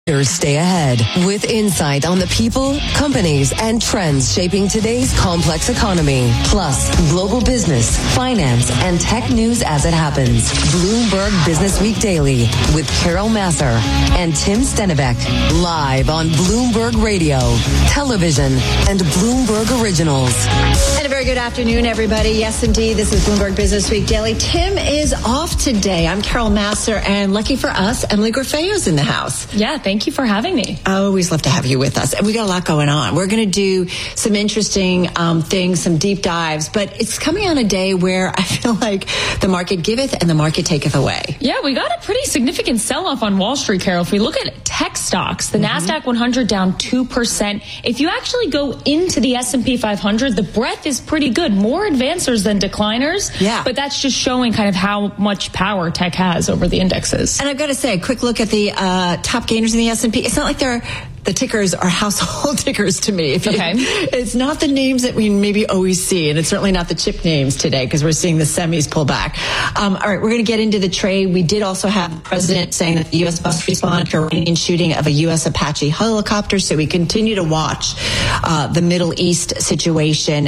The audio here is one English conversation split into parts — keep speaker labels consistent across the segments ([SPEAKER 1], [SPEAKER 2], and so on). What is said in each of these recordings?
[SPEAKER 1] Stay ahead with insight on the people, companies, and trends shaping today's complex economy. Plus, global business, finance, and tech news as it happens. Bloomberg Business Week Daily with Carol Massar and Tim Stennebeck. Live on Bloomberg Radio, television, and Bloomberg Originals.
[SPEAKER 2] And a very good afternoon, everybody. Yes, indeed, this is Bloomberg Business Week Daily. Tim is off today. I'm Carol Massar, and lucky for us, Emily Grafeo's in the house.
[SPEAKER 3] Yeah, thank you for having me.
[SPEAKER 2] I always love to have you with us. And we got a lot going on. We're going to do some interesting things, some deep dives, but it's coming on a day where I feel like the market giveth and the market taketh away.
[SPEAKER 3] Yeah, we got a pretty significant sell-off on Wall Street, Carol. If we look at tech stocks, the NASDAQ 100 down 2%. If you actually go into the S&P 500, the breadth is pretty good. More advancers than decliners.
[SPEAKER 2] Yeah.
[SPEAKER 3] But that's just showing kind of how much power tech has over the indexes.
[SPEAKER 2] And I've got to say, a quick look at the top gainers in the S&P. It's not like the tickers are household tickers to me. It's not the names that we maybe always see, and it's certainly not the chip names today because we're seeing the semis pull back. All right, we're going to get into the trade. We did also have the president saying that the U.S. must respond to a Iranian shooting of a U.S. Apache helicopter, so we continue to watch the Middle East situation.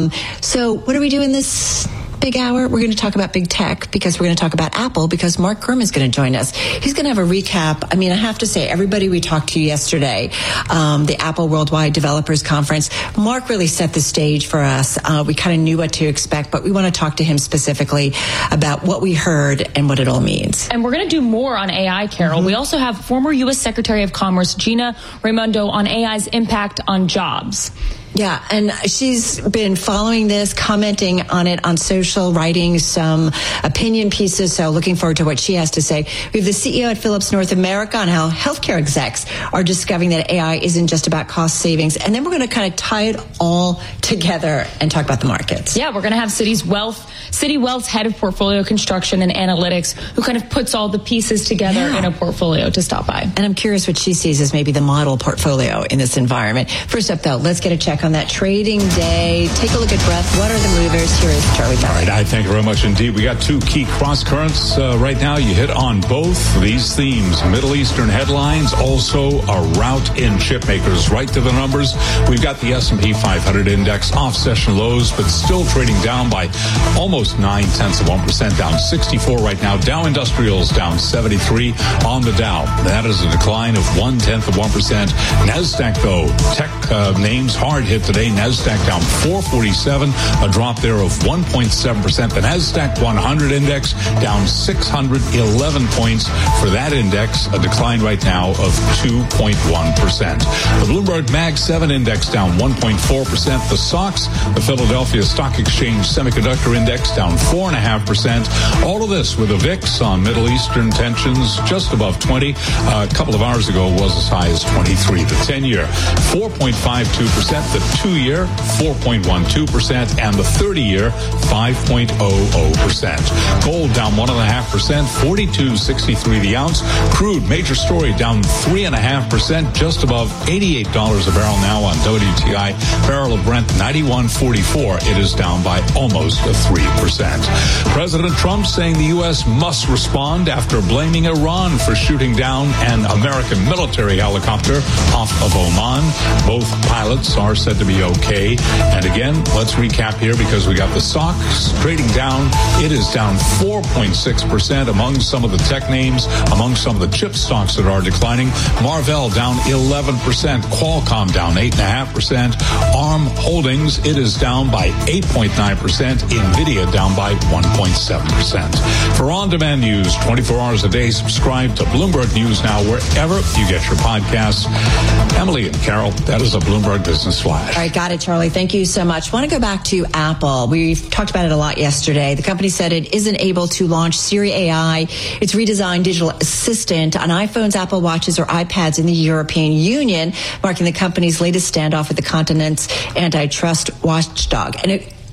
[SPEAKER 2] So what are we doing this big hour? We're going to talk about big tech because we're going to talk about Apple because Mark Gurman is going to join us. He's going to have a recap. I mean, I have to say, everybody we talked to yesterday, the Apple Worldwide Developers Conference, Mark really set the stage for us. We kind of knew what to expect, but we want to talk to him specifically about what we heard and what it all means.
[SPEAKER 3] And we're going to do more on AI, Carol. We also have former U.S. Secretary of Commerce Gina Raimondo on AI's impact on jobs.
[SPEAKER 2] Yeah, and she's been following this, commenting on it on social, writing some opinion pieces, so looking forward to what she has to say. We have the CEO at Philips North America on how healthcare execs are discovering that AI isn't just about cost savings. And then we're going to kind of tie it all together and talk about the markets.
[SPEAKER 3] Yeah, we're going to have Citi Wealth's head of portfolio construction and analytics, who kind of puts all the pieces together in a portfolio, to stop by.
[SPEAKER 2] And I'm curious what she sees as maybe the model portfolio in this environment. First up, though, let's get a check on that trading day. Take a look at breadth. What are the movers? Here is Charlie Kelly.
[SPEAKER 4] All right, I thank you very much indeed. We got two key cross currents right now. You hit on both these themes. Middle Eastern headlines, also a rout in chip makers. Right to the numbers. We've got the S&P 500 index off session lows, but still trading down by almost 0.9%, down 64 right now. Dow Industrials down 73 on the Dow. That is a decline of 0.1%. NASDAQ, though, tech names hard hit today. NASDAQ down 447, a drop there of 1.7%. The NASDAQ 100 index down 611 points for that index, a decline right now of 2.1%. The Bloomberg Mag 7 index down 1.4%. The SOX, the Philadelphia Stock Exchange Semiconductor Index, down 4.5%. All of this with a VIX on Middle Eastern tensions just above 20. A couple of hours ago was as high as 23. The 10-year, 4.52%. The 2-year, 4.12%, and the 30-year, 5.00%. Gold down 1.5%, 42.63 the ounce. Crude, major story, down 3.5%, just above $88 a barrel now on WTI. Barrel of Brent, 91.44. It is down by almost 3%. President Trump saying the U.S. must respond after blaming Iran for shooting down an American military helicopter off of Oman. Both pilots are said to be okay. And again, let's recap here because we got the SOX trading down. It is down 4.6% among some of the tech names, among some of the chip stocks that are declining. Marvell down 11%. Qualcomm down 8.5%. ARM Holdings, it is down by 8.9%. NVIDIA down by 1.7%. For on-demand news, 24 hours a day, subscribe to Bloomberg News Now wherever you get your podcasts. Emily and Carol, that is a Bloomberg Business Flash.
[SPEAKER 2] All right, got it, Charlie. Thank you so much. I want to go back to Apple. We've talked about it a lot yesterday. The company said it isn't able to launch Siri AI, its redesigned digital assistant, on iPhones, Apple Watches, or iPads in the European Union, marking the company's latest standoff with the continent's antitrust watchdog. And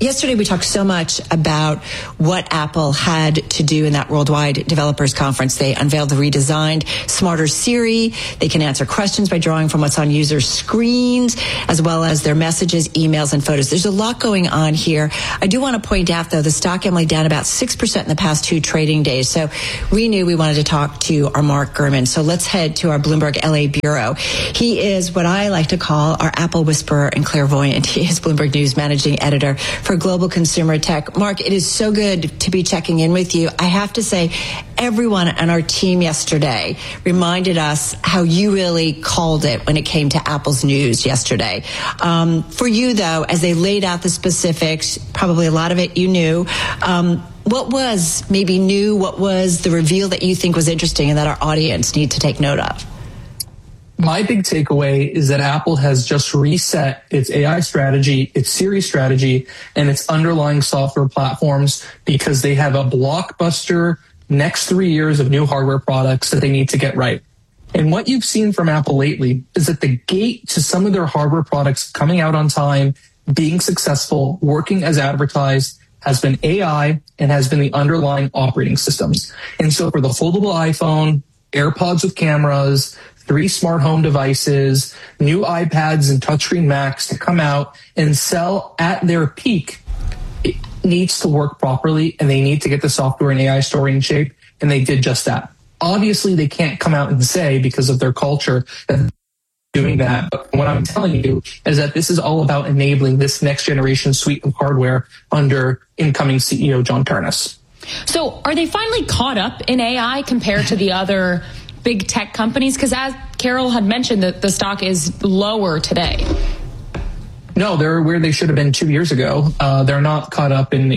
[SPEAKER 2] Yesterday, we talked so much about what Apple had to do in that Worldwide Developers Conference. They unveiled the redesigned Smarter Siri. They can answer questions by drawing from what's on users' screens, as well as their messages, emails, and photos. There's a lot going on here. I do want to point out, though, the stock, Emily, down about 6% in the past 2 trading days. So we knew we wanted to talk to our Mark Gurman. So let's head to our Bloomberg LA bureau. He is what I like to call our Apple whisperer and clairvoyant. He is Bloomberg News managing editor for Global Consumer Tech. Mark, it is so good to be checking in with you. I have to say, everyone on our team yesterday reminded us how you really called it when it came to Apple's news yesterday. For you, though, as they laid out the specifics, probably a lot of it you knew. What was maybe new? What was the reveal that you think was interesting and that our audience need to take note of?
[SPEAKER 5] My big takeaway is that Apple has just reset its AI strategy, its Siri strategy, and its underlying software platforms because they have a blockbuster next 3 years of new hardware products that they need to get right. And what you've seen from Apple lately is that the gate to some of their hardware products coming out on time, being successful, working as advertised, has been AI and has been the underlying operating systems. And so for the foldable iPhone, AirPods with cameras, 3 smart home devices, new iPads and touchscreen Macs to come out and sell at their peak, it needs to work properly, and they need to get the software and AI story in shape, and they did just that. Obviously, they can't come out and say, because of their culture, that they're doing that. But what I'm telling you is that this is all about enabling this next generation suite of hardware under incoming CEO John Ternus.
[SPEAKER 3] So are they finally caught up in AI compared to the other big tech companies? Because as Carol had mentioned, the stock is lower today.
[SPEAKER 5] No, they're where they should have been 2 years ago. They're not caught up in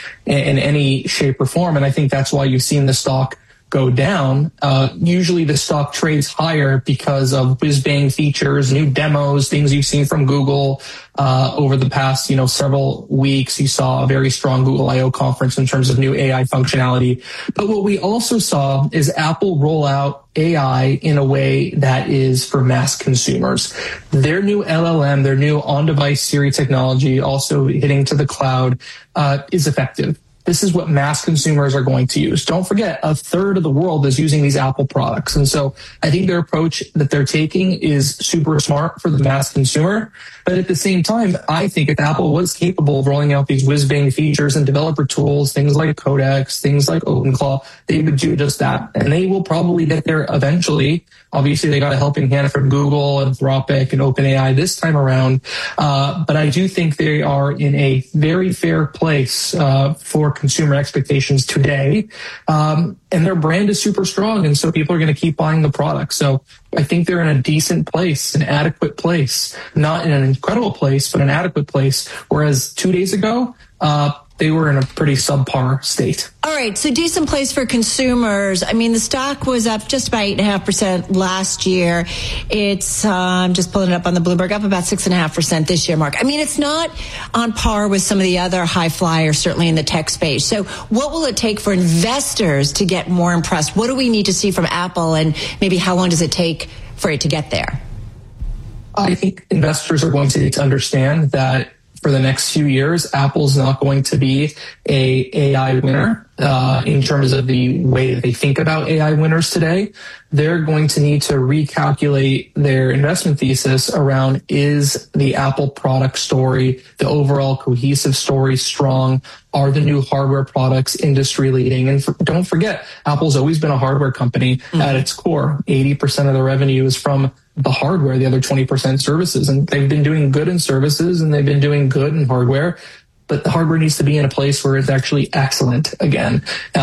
[SPEAKER 5] any shape or form. And I think that's why you've seen the stock go down. Usually the stock trades higher because of whiz-bang features, new demos, things you've seen from Google over the past, several weeks. You saw a very strong Google I/O conference in terms of new AI functionality. But what we also saw is Apple roll out AI in a way that is for mass consumers. Their new LLM, their new on-device Siri technology, also hitting to the cloud, is effective. This is what mass consumers are going to use. Don't forget, 1/3 of the world is using these Apple products. And so I think their approach that they're taking is super smart for the mass consumer. But at the same time, I think if Apple was capable of rolling out these whiz-bang features and developer tools, things like Codex, things like OpenClaw, they would do just that. And they will probably get there eventually. Obviously, they got a helping hand from Google, Anthropic, and OpenAI this time around. But I do think they are in a very fair place for consumer expectations today. And their brand is super strong, and so people are going to keep buying the product. So I think they're in a decent place, an adequate place, not in an incredible place, but an adequate place. Whereas 2 days ago, they were in a pretty subpar state.
[SPEAKER 2] All right, so decent place for consumers. I mean, the stock was up just about 8.5% last year. It's, just pulling it up on the Bloomberg, up about 6.5% this year, Mark. I mean, it's not on par with some of the other high flyers, certainly in the tech space. So what will it take for investors to get more impressed? What do we need to see from Apple, and maybe how long does it take for it to get there?
[SPEAKER 5] I think investors are going to need to understand that for the next few years, Apple's not going to be a AI winner in terms of the way that they think about AI winners today. They're going to need to recalculate their investment thesis around, is the Apple product story, the overall cohesive story, strong? Are the new hardware products industry leading? And don't forget, Apple's always been a hardware company at its core. 80% of the revenue is from the hardware, the other 20% services. And they've been doing good in services and they've been doing good in hardware, but the hardware needs to be in a place where it's actually excellent again.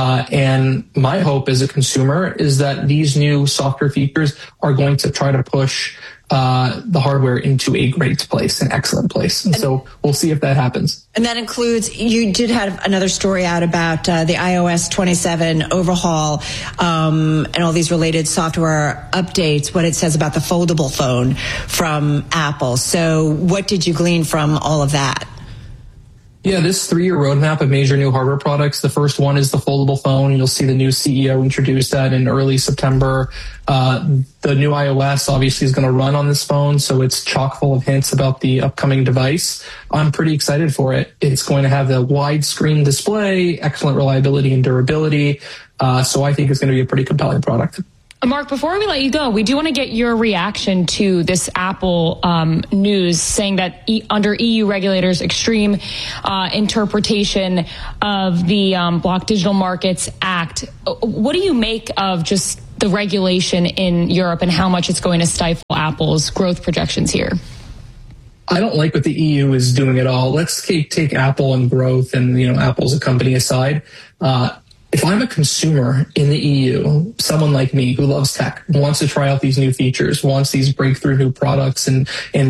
[SPEAKER 5] And my hope as a consumer is that these new software features are going to try to push the hardware into a great place, an excellent place. And so we'll see if that happens.
[SPEAKER 2] And that includes, you did have another story out about the iOS 27 overhaul and all these related software updates, what it says about the foldable phone from Apple. So what did you glean from all of that?
[SPEAKER 5] Yeah, this 3-year roadmap of major new hardware products. The first one is the foldable phone. You'll see the new CEO introduce that in early September. The new iOS obviously is going to run on this phone, so it's chock full of hints about the upcoming device. I'm pretty excited for it. It's going to have the widescreen display, excellent reliability and durability. So I think it's going to be a pretty compelling product.
[SPEAKER 3] Mark, before we let you go, we do want to get your reaction to this Apple news saying that under EU regulators' extreme interpretation of the Block Digital Markets Act. What do you make of just the regulation in Europe and how much it's going to stifle Apple's growth projections here?
[SPEAKER 5] I don't like what the EU is doing at all. Let's take Apple and growth and, Apple's a company aside. If I'm a consumer in the EU, someone like me who loves tech, wants to try out these new features, wants these breakthrough new products and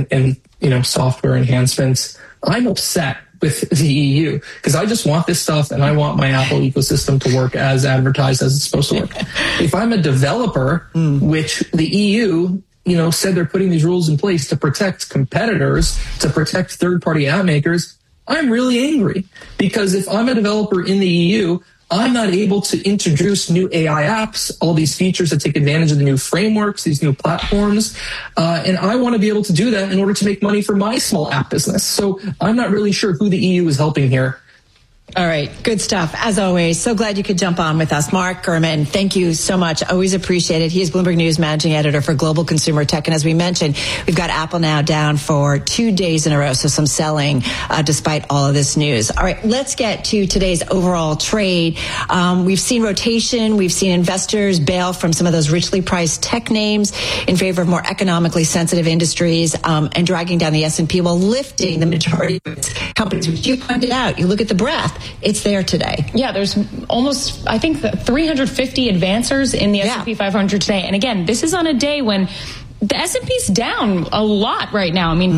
[SPEAKER 5] software enhancements, I'm upset with the EU because I just want this stuff and I want my Apple ecosystem to work as advertised as it's supposed to work. If I'm a developer, which the EU said they're putting these rules in place to protect competitors, to protect third-party app makers, I'm really angry because if I'm a developer in the EU, I'm not able to introduce new AI apps, all these features that take advantage of the new frameworks, these new platforms. And I want to be able to do that in order to make money for my small app business. So I'm not really sure who the EU is helping here.
[SPEAKER 2] All right. Good stuff. As always, so glad you could jump on with us. Mark Gurman, thank you so much. Always appreciate it. He is Bloomberg News Managing Editor for Global Consumer Tech. And as we mentioned, we've got Apple now down for 2 days in a row. So some selling despite all of this news. All right. Let's get to today's overall trade. We've seen rotation. We've seen investors bail from some of those richly priced tech names in favor of more economically sensitive industries and dragging down the S&P while lifting the majority of its companies, which you pointed out. You look at the breadth. It's there today.
[SPEAKER 3] Yeah, there's almost, I think, 350 advancers in the S&P 500 today. And again, this is on a day when the S&P's down a lot right now. I mean,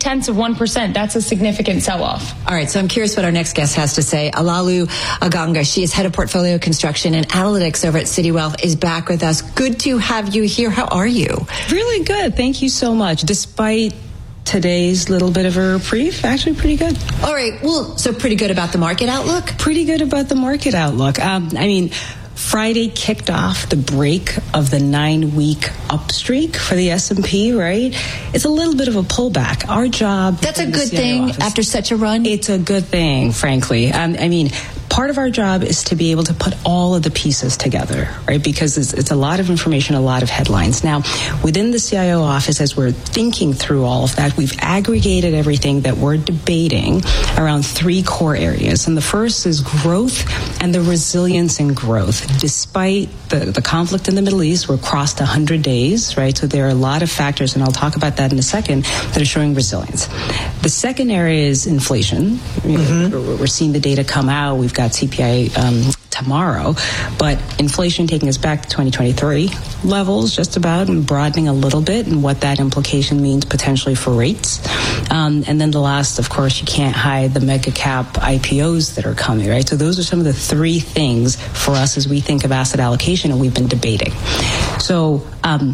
[SPEAKER 3] 0.8%. That's a significant sell-off.
[SPEAKER 2] All right, so I'm curious what our next guest has to say. Alalu Aganga, she is head of portfolio construction and analytics over at Citi Wealth, is back with us. Good to have you here. How are you?
[SPEAKER 6] Really good. Thank you so much. Despite today's little bit of a reprieve, actually pretty good.
[SPEAKER 2] All right. Well, so pretty good about the market outlook?
[SPEAKER 6] Pretty good about the market outlook. Friday kicked off the break of the 9-week up streak for the S&P, right? It's a little bit of a pullback. Our job...
[SPEAKER 2] That's a good thing after such a run?
[SPEAKER 6] It's a good thing, frankly. Part of our job is to be able to put all of the pieces together, right? Because it's a lot of information, a lot of headlines. Now, within the CIO office, as we're thinking through all of that, we've aggregated everything that we're debating around 3 core areas. And the first is growth and the resilience in growth. Despite the conflict in the Middle East, we're crossed 100 days, right? So there are a lot of factors, and I'll talk about that in a second, that are showing resilience. The second area is inflation. We're seeing the data come out. We've got CPI tomorrow, but inflation taking us back to 2023 levels just about, and broadening a little bit, and what that implication means potentially for rates. And then the last, of course, you can't hide the mega cap IPOs that are coming, right? So those are some of the 3 things for us as we think of asset allocation, and we've been debating. So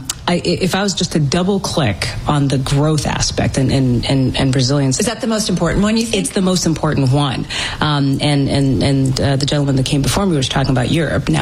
[SPEAKER 6] if I was just to double click on the growth aspect and resilience.
[SPEAKER 2] Is that the most important one, you think?
[SPEAKER 6] It's the most important one. And the gentleman that came before me was talking about Europe. Now,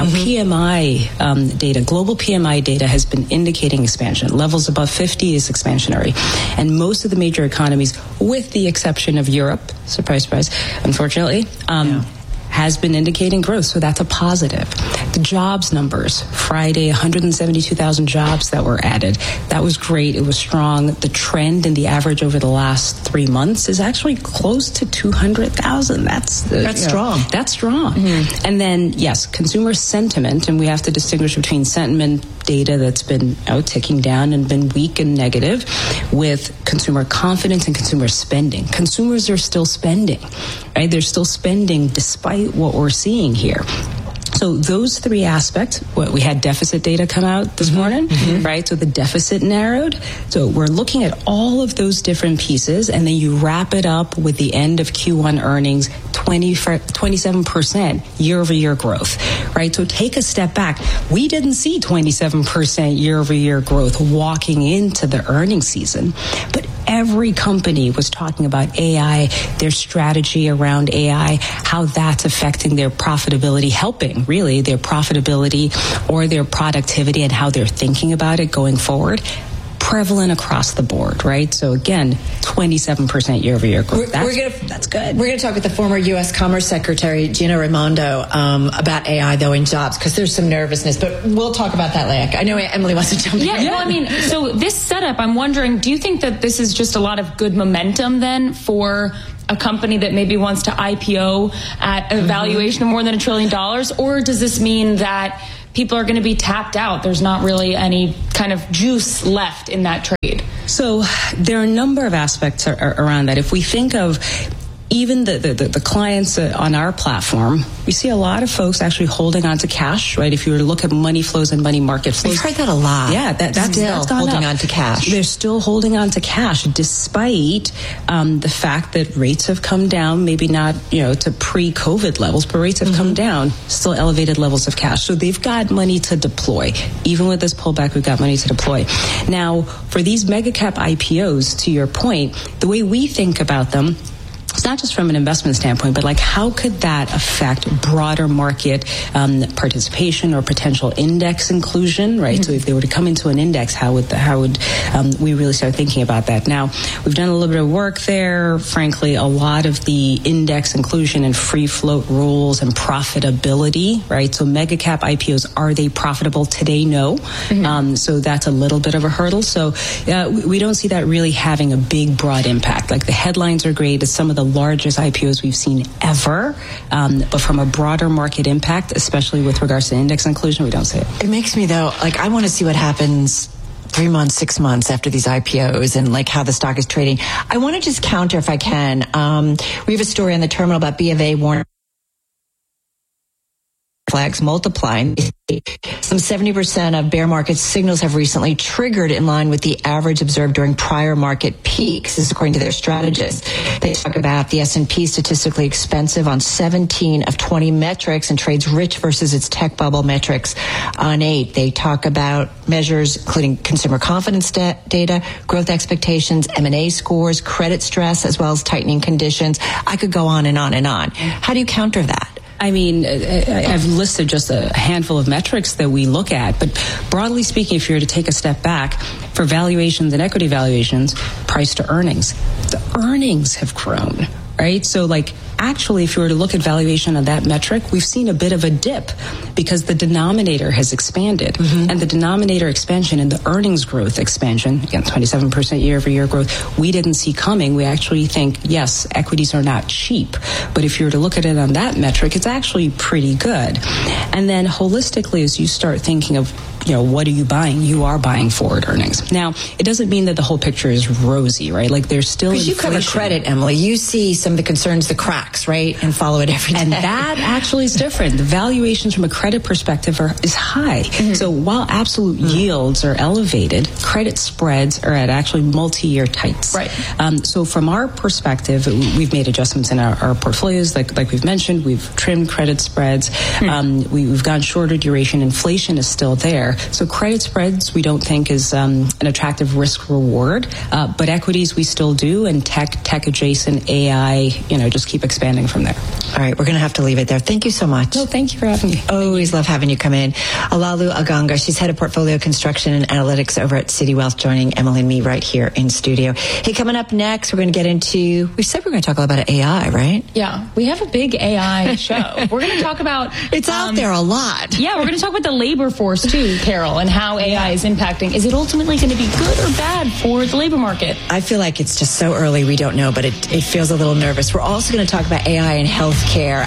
[SPEAKER 6] PMI data, global PMI data has been indicating expansion. Levels above 50 is expansionary. And most of the major economies, with the exception of Europe, surprise, surprise, unfortunately, has been indicating growth. So that's a positive. The jobs numbers, Friday, 172,000 jobs that were added. That was great. It was strong. The trend in the average over the last 3 months is actually close to 200,000. That's
[SPEAKER 2] strong.
[SPEAKER 6] That's strong. And then, yes, consumer sentiment, and we have to distinguish between sentiment data that's been ticking down and been weak and negative, with consumer confidence and consumer spending. Consumers are still spending, right? They're still spending despite what we're seeing here. So those 3 aspects, we had deficit data come out this morning, right? So the deficit narrowed. So we're looking at all of those different pieces, and then you wrap it up with the end of Q1 earnings, 27% year-over-year growth, right? So take a step back. We didn't see 27% year-over-year growth walking into the earnings season, but every company was talking about AI, their strategy around AI, how that's affecting their profitability, helping really their profitability or their productivity, and how they're thinking about it going forward. Prevalent across the board, right? So again, 27% year-over-year growth. That's good.
[SPEAKER 2] We're going to talk with the former U.S. Commerce Secretary, Gina Raimondo, about AI, though, in jobs, because there's some nervousness. But we'll talk about that later. I know Emily wants to jump in.
[SPEAKER 3] Yeah, well, I mean, so this setup, I'm wondering, do you think that this is just a lot of good momentum then for a company that maybe wants to IPO at a valuation of more than $1 trillion? Or does this mean that people are going to be tapped out? There's not really any kind of juice left in that trade.
[SPEAKER 6] So there are a number of aspects around that. If we think of even the clients on our platform, we see a lot of folks actually holding on to cash, right? If you were to look at money flows and money market flows.
[SPEAKER 2] We've heard that a lot.
[SPEAKER 6] Yeah, that's
[SPEAKER 2] still holding on to cash.
[SPEAKER 6] They're still holding on to cash despite the fact that rates have come down, maybe not, to pre-COVID levels, but rates have come down, still elevated levels of cash. So they've got money to deploy. Even with this pullback, we've got money to deploy. Now, for these mega cap IPOs, to your point, the way we think about them, it's not just from an investment standpoint, but like how could that affect broader market participation or potential index inclusion, right? So if they were to come into an index, how would we really start thinking about that? Now, we've done a little bit of work there. Frankly, a lot of the index inclusion and free float rules and profitability, right? So mega cap IPOs, are they profitable today? No. So that's a little bit of a hurdle. So we don't see that really having a big, broad impact. Like the headlines are great. It's some of the largest IPOs we've seen ever, but from a broader market impact, especially with regards to index inclusion, we don't see it.
[SPEAKER 2] It makes me, though, I want to see what happens 3 months, 6 months after these IPOs and how the stock is trading. I want to just counter, if I can. We have a story on the terminal about B of A warning flags multiplying. Some 70% of bear market signals have recently triggered in line with the average observed during prior market peaks. This is according to their strategists. They talk about the S&P statistically expensive on 17 of 20 metrics and trades rich versus its tech bubble metrics on 8. They talk about measures including consumer confidence data, growth expectations, M&A scores, credit stress, as well as tightening conditions. I could go on and on and on. How do you counter that?
[SPEAKER 6] I mean, I've listed just a handful of metrics that we look at, but broadly speaking, if you were to take a step back, for valuations and equity valuations, price to earnings, the earnings have grown, right? So actually, if you were to look at valuation of that metric, we've seen a bit of a dip because the denominator has expanded. And the denominator expansion and the earnings growth expansion, again, 27% year-over-year growth, we didn't see coming. We actually think, yes, equities are not cheap. But if you were to look at it on that metric, it's actually pretty good. And then holistically, as you start thinking of, what are you buying? You are buying forward earnings. Now, it doesn't mean that the whole picture is rosy, right? There's still inflation.
[SPEAKER 2] Because you cover credit, Emily. You see some of the concerns, the cracks, right? And follow it every day.
[SPEAKER 6] And that actually is different. The valuations from a credit perspective is high. So while absolute yields are elevated, credit spreads are at actually multi-year tights.
[SPEAKER 3] Right.
[SPEAKER 6] So from our perspective, we've made adjustments in our portfolios. Like we've mentioned, we've trimmed credit spreads. We've gone shorter duration. Inflation is still there. So credit spreads, we don't think is an attractive risk reward, but equities we still do, and tech adjacent AI, just keep expanding from there.
[SPEAKER 2] All right, we're going to have to leave it there. Thank you so much.
[SPEAKER 6] No, thank you for having me.
[SPEAKER 2] Always love having you come in. Alalu Aganga, she's head of portfolio construction and analytics over at Citi Wealth, joining Emily and me right here in studio. Hey, coming up next, we're going to get into, we said we're going to talk about AI, right?
[SPEAKER 3] Yeah, we have a big AI show. We're going to talk about...
[SPEAKER 2] It's out there a lot.
[SPEAKER 3] Yeah, we're going to talk about the labor force too, Carol, and how AI is impacting. Is it ultimately going to be good or bad for the labor market?
[SPEAKER 2] I feel like it's just so early, we don't know, but it feels a little nervous. We're also going to talk about AI in healthcare.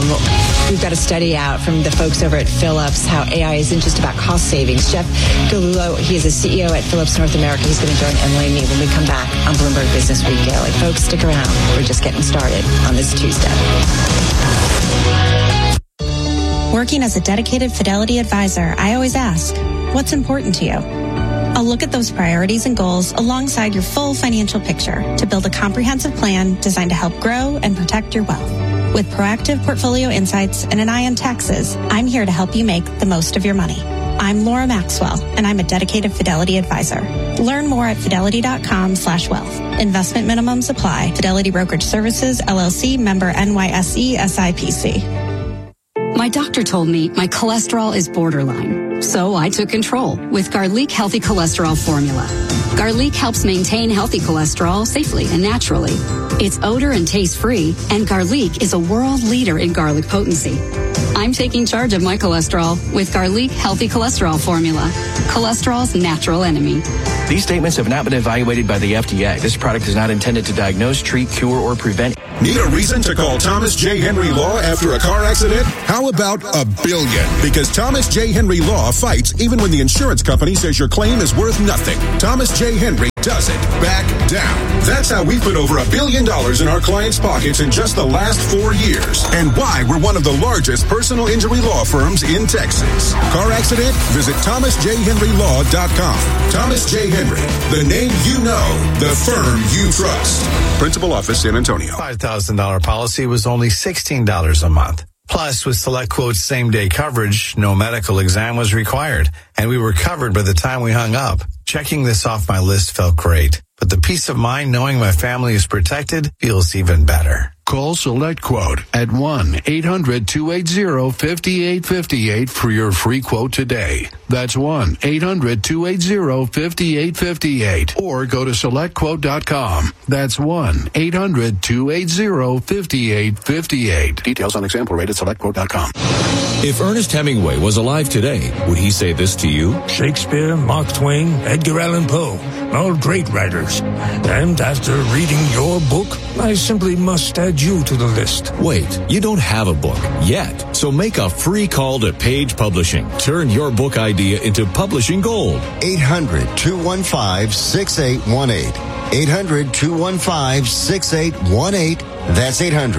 [SPEAKER 2] We've got a study out from the folks over at Philips, how AI isn't just about cost savings. Jeff Galullo, he is the CEO at Philips North America. He's going to join Emily and me when we come back on Bloomberg Business Week Daily. Folks, stick around. We're just getting started on this Tuesday.
[SPEAKER 7] Working as a dedicated Fidelity advisor, I always ask, what's important to you? I'll look at those priorities and goals alongside your full financial picture to build a comprehensive plan designed to help grow and protect your wealth. With proactive portfolio insights and an eye on taxes, I'm here to help you make the most of your money. I'm Laura Maxwell, and I'm a dedicated Fidelity advisor. Learn more at fidelity.com/wealth. Investment minimums apply. Fidelity Brokerage Services, LLC, member NYSE, SIPC.
[SPEAKER 8] My doctor told me my cholesterol is borderline, so I took control with Garlic Healthy Cholesterol Formula. Garlic helps maintain healthy cholesterol safely and naturally. It's odor and taste-free, and Garlic is a world leader in garlic potency. I'm taking charge of my cholesterol with Garlic Healthy Cholesterol Formula, cholesterol's natural enemy.
[SPEAKER 9] These statements have not been evaluated by the FDA. This product is not intended to diagnose, treat, cure, or prevent.
[SPEAKER 10] Need a reason to call Thomas J. Henry Law after a car accident? How about $1 billion? Because Thomas J. Henry Law fights even when the insurance company says your claim is worth nothing. Thomas J. Henry doesn't back down. That's how we put over $1 billion in our clients' pockets in just the last 4 years. And why we're one of the largest personal injury law firms in Texas. Car accident? Visit ThomasJHenryLaw.com. Thomas J. Henry, the name you know, the firm you trust. Principal office, San Antonio.
[SPEAKER 11] $5,000 policy was only $16 a month. Plus, with SelectQuote's same-day coverage, no medical exam was required, and we were covered by the time we hung up. Checking this off my list felt great, but the peace of mind knowing my family is protected feels even better.
[SPEAKER 12] Call SelectQuote at 1-800-280-5858 for your free quote today. That's 1-800-280-5858. Or go to SelectQuote.com. That's 1-800-280-5858. Details on example rate at SelectQuote.com.
[SPEAKER 13] If Ernest Hemingway was alive today, would he say this to you?
[SPEAKER 14] Shakespeare, Mark Twain, Edgar Allan Poe, all great writers. And after reading your book, I simply must add you to the list.
[SPEAKER 13] Wait, you don't have a book yet. So make a free call to Page Publishing. Turn your book idea into publishing gold.
[SPEAKER 15] 800-215-6818. 800-215-6818. That's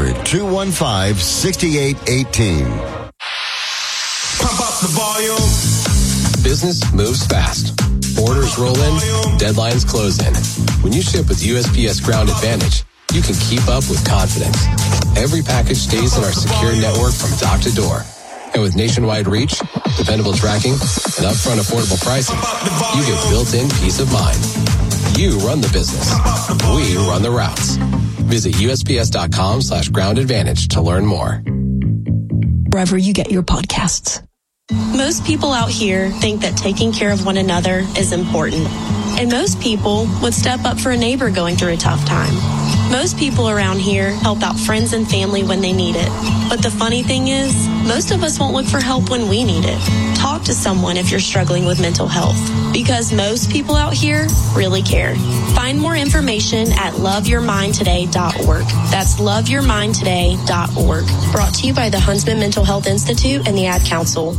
[SPEAKER 15] 800-215-6818.
[SPEAKER 16] Pump up the volume.
[SPEAKER 17] Business moves fast. Orders roll in, deadlines close in. When you ship with USPS Ground Advantage, you can keep up with confidence. Every package stays in our secure network from dock to door. And with nationwide reach, dependable tracking, and upfront affordable pricing, you get built-in peace of mind. You run the business. We run the routes. Visit USPS.com/Ground Advantage to learn more.
[SPEAKER 18] Wherever you get your podcasts.
[SPEAKER 19] Most people out here think that taking care of one another is important. And most people would step up for a neighbor going through a tough time. Most people around here help out friends and family when they need it. But the funny thing is, most of us won't look for help when we need it. Talk to someone if you're struggling with mental health, because most people out here really care. Find more information at loveyourmindtoday.org. That's loveyourmindtoday.org. Brought to you by the Huntsman Mental Health Institute and the Ad Council.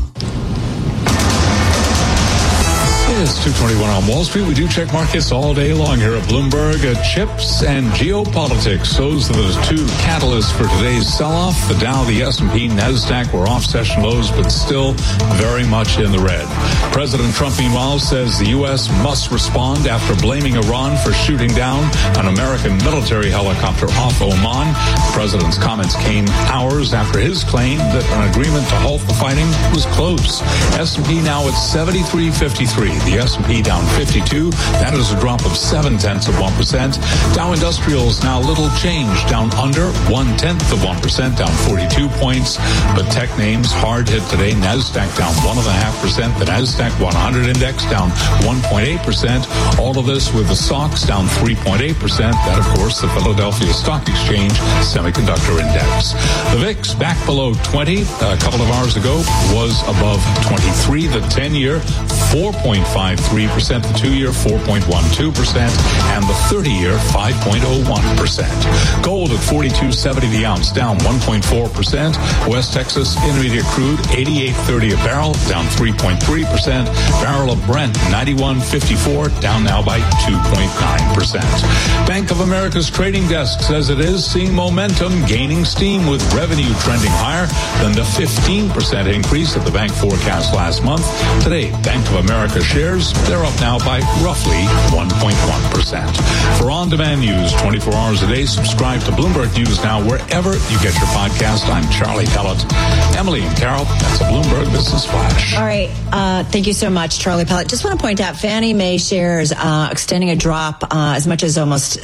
[SPEAKER 4] It's 2:21 on Wall Street. We do check markets all day long here at Bloomberg. Chips and geopolitics. Those are the two catalysts for today's sell-off. The Dow, the S&P, NASDAQ were off session lows, but still very much in the red. President Trump, meanwhile, says the U.S. must respond after blaming Iran for shooting down an American military helicopter off Oman. The president's comments came hours after his claim that an agreement to halt the fighting was close. S&P now at 73.53. The S&P down 52. That is a drop of 0.7%. Dow Industrials now little change, down under 0.1%, down 42 points. But tech names hard hit today. NASDAQ down 1.5%. The NASDAQ 100 index down 1.8%. All of this with the stocks down 3.8%. That, of course, the Philadelphia Stock Exchange Semiconductor Index. The VIX back below 20 a couple of hours ago was above 23. The 10-year 4.53%, the 2-year 4.12%, and the 30-year 5.01%. Gold at $42.70 the ounce, down 1.4%. West Texas Intermediate crude 88.30 a barrel, down 3.3%. Barrel of Brent 91.54, down now by 2.9%. Bank of America's trading desk says it is seeing momentum gaining steam, with revenue trending higher than the 15% increase that the bank forecast last month. Today, Bank of America shares, they're up now by roughly 1.1%. For on-demand news 24 hours a day. Subscribe to Bloomberg News now wherever you get your podcast. I'm Charlie Pellet. Emily and Carol, that's a Bloomberg Business Flash.
[SPEAKER 2] All right. Thank you so much, Charlie Pellet. Just want to point out Fannie Mae shares extending a drop as much as almost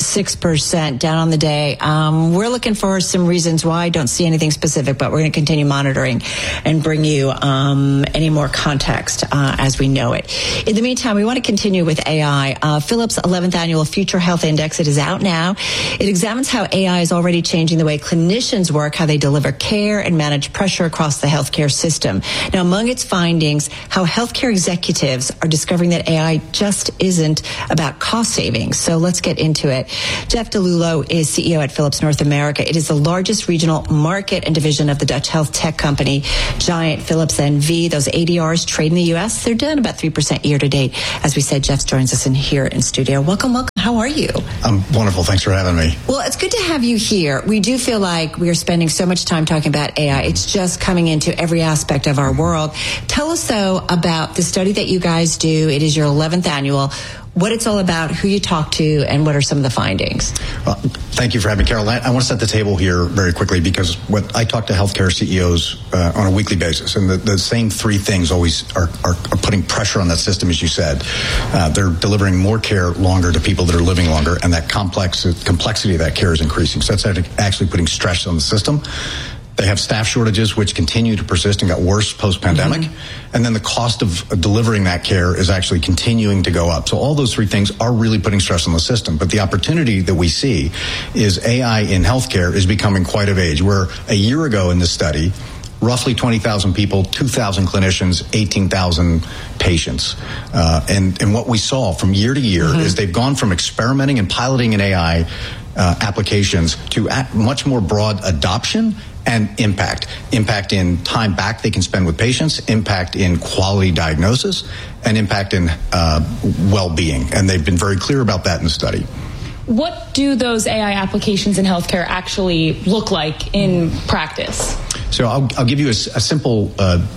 [SPEAKER 2] 6% down on the day. We're looking for some reasons why. I don't see anything specific, but we're going to continue monitoring and bring you any more context as we know it. In the meantime, we want to continue with AI. Philips 11th Annual Future Health Index, it is out now. It examines how AI is already changing the way clinicians work, how they deliver care and manage pressure across the healthcare system. Now, among its findings, how healthcare executives are discovering that AI just isn't about cost savings. So let's get into it. Jeff DeLulo is CEO at Philips North America. It is the largest regional market and division of the Dutch health tech company giant Philips NV. Those ADRs trade in the U.S. They're down about 3% year to date. As we said, Jeff joins us in here in studio. Welcome. How are you?
[SPEAKER 20] I'm wonderful. Thanks for having me.
[SPEAKER 2] Well, it's good to have you here. We do feel like we are spending so much time talking about AI. It's just coming into every aspect of our world. Tell us, though, about the study that you guys do. It is your 11th annual. What it's all about, who you talk to, and what are some of the findings?
[SPEAKER 20] Thank you for having me, Carol. I want to set the table here very quickly because what I talk to healthcare CEOs on a weekly basis, and the same three things always are putting pressure on that system, as you said. They're delivering more care longer to people that are living longer, and that complexity of that care is increasing. So that's actually putting stress on the system. They have staff shortages, which continue to persist and got worse post-pandemic. Mm-hmm. And then the cost of delivering that care is actually continuing to go up. So all those three things are really putting stress on the system. But the opportunity that we see is AI in healthcare is becoming quite of age, where a year ago in this study, roughly 20,000 people, 2,000 clinicians, 18,000 patients. And what we saw from year to year is they've gone from experimenting and piloting in AI applications to much more broad adoption and impact in time back they can spend with patients, impact in quality diagnosis, and impact in well-being. And they've been very clear about that in the study.
[SPEAKER 3] What do those AI applications in healthcare actually look like in practice?
[SPEAKER 20] So I'll give you a simple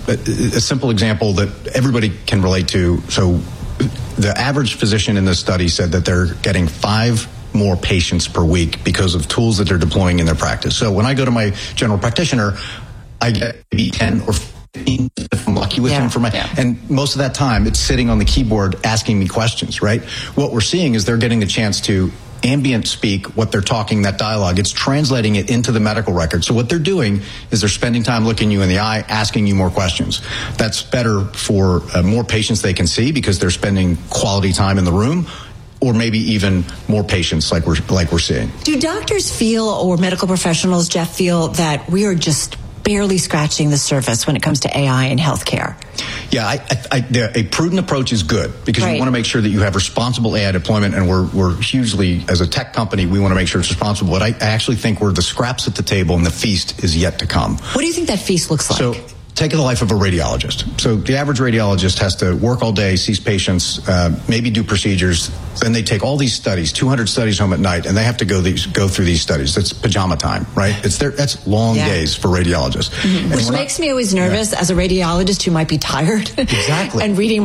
[SPEAKER 20] example that everybody can relate to. So the average physician in this study said that they're getting 5 more patients per week because of tools that they're deploying in their practice. So when I go to my general practitioner, I get maybe 10 or 15 if I'm lucky with him and most of that time it's sitting on the keyboard asking me questions, right? What we're seeing is they're getting the chance to ambient speak what they're talking, that dialogue. It's translating it into the medical record. So what they're doing is they're spending time looking you in the eye, asking you more questions. That's better for more patients they can see because they're spending quality time in the room, or maybe even more patients like we're seeing. Do doctors feel, or medical professionals, Jeff, feel that we are just barely scratching the surface when it comes to AI in healthcare? Yeah, a prudent approach is good because you want to make sure that you have responsible AI deployment, and we're hugely, as a tech company, we want to make sure it's responsible. But I actually think we're the scraps at the table and the feast is yet to come. What do you think that feast looks like? So, take the life of a radiologist. So the average radiologist has to work all day, sees patients, maybe do procedures. Then they take all these studies, 200 studies home at night, and they have to go through these studies. That's pajama time, right? That's long days for radiologists. Mm-hmm. Which makes me always nervous as a radiologist who might be tired. Exactly. And reading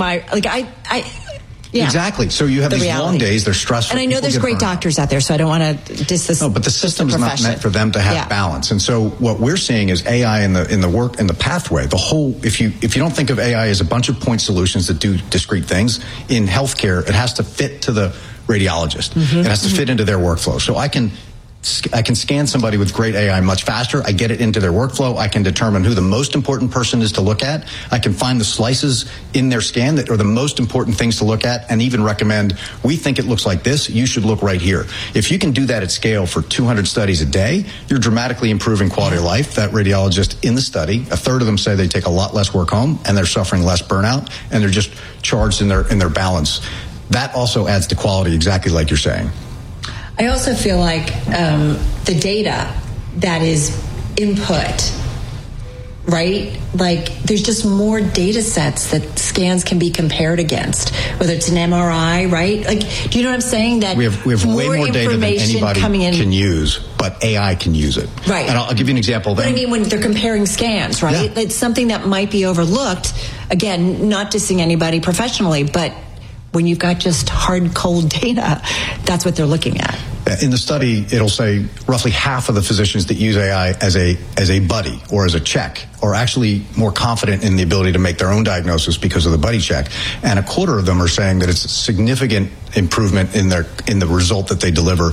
[SPEAKER 20] Exactly. So you have these long days, they're stressful. And I know there's great doctors out there, so I don't want to diss this. No, but the system is not meant for them to have balance. And so what we're seeing is AI in the work, in the pathway, the whole, if you don't think of AI as a bunch of point solutions that do discrete things, in healthcare, it has to fit to the radiologist. Mm-hmm. It has to fit into their workflow. So I can scan somebody with great AI much faster. I get it into their workflow. I can determine who the most important person is to look at. I can find the slices in their scan that are the most important things to look at and even recommend, we think it looks like this, you should look right here. If you can do that at scale for 200 studies a day, you're dramatically improving quality of life. That radiologist in the study, a third of them say they take a lot less work home and they're suffering less burnout and they're just charged in their balance. That also adds to quality, exactly like you're saying. I also feel like the data that is input, right? Like there's just more data sets that scans can be compared against, whether it's an MRI, right? Like, do you know what I'm saying? That we have way more data than anybody can use, but AI can use it. Right. And I'll give you an example. But I mean, when they're comparing scans, right? Yeah. It's something that might be overlooked. Again, not dissing anybody professionally, but
[SPEAKER 2] when you've got just hard, cold data, that's what they're looking at.
[SPEAKER 20] In the study, it'll say roughly half of the physicians that use AI as a buddy or as a check are actually more confident in the ability to make their own diagnosis because of the buddy check. And a quarter of them are saying that it's a significant improvement in the result that they deliver.